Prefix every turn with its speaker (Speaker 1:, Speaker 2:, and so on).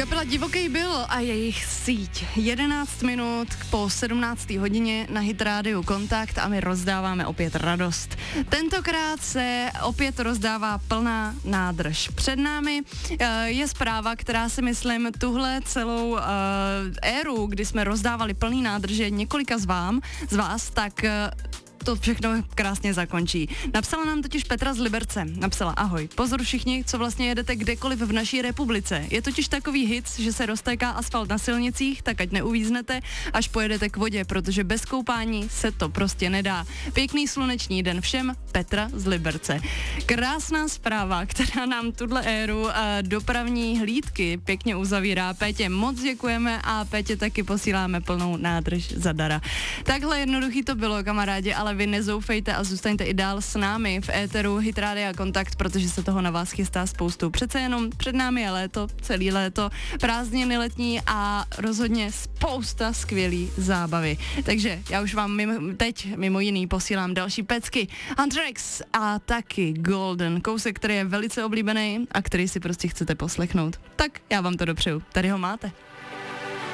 Speaker 1: Kapela Divoký byl a jejich síť. 11 minut po 17. hodině na Hit Rádiu Kontakt a my rozdáváme opět radost. Tentokrát se opět rozdává plná nádrž. Před námi je zpráva, která si myslím tuhle celou éru, kdy jsme rozdávali plný nádrže několika z vás, tak to všechno krásně zakončí. Napsala nám totiž Petra z Liberce. Napsala: ahoj, pozor všichni, co vlastně jedete kdekoliv v naší republice. Je totiž takový hit, že se roztéká asfalt na silnicích, tak ať neuvíznete, až pojedete k vodě, protože bez koupání se to prostě nedá. Pěkný sluneční den všem, Petra z Liberce. Krásná zpráva, která nám tuhle éru dopravní hlídky pěkně uzavírá. Pétě moc děkujeme a Pétě taky posíláme plnou nádrž zadara. Takhle jednoduchý to bylo, kamarádi, ale vy nezoufejte a zůstaňte i dál s námi v éteru Hit Rádia Kontakt, protože se toho na vás chystá spoustu. Přece jenom před námi je léto, celý léto, prázdniny letní a rozhodně spousta skvělý zábavy. Takže já už vám teď mimo jiný posílám další pecky. Anthrax a taky Golden, kousek, který je velice oblíbený a který si prostě chcete poslechnout. Tak já vám to dopřeju. Tady ho máte.